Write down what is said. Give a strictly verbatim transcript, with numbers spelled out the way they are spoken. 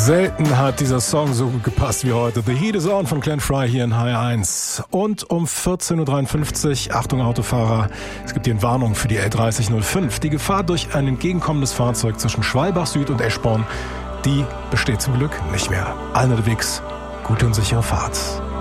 Selten hat dieser Song so gut gepasst wie heute. The Heat is on von Glenn Frey hier in H eins. Und um vierzehn Uhr dreiundfünfzig, Achtung Autofahrer, es gibt hier eine Warnung für die L dreißig null fünf. Die Gefahr durch ein entgegenkommendes Fahrzeug zwischen Schwalbach Süd und Eschborn, die besteht zum Glück nicht mehr. Allen unterwegs, gute und sichere Fahrt.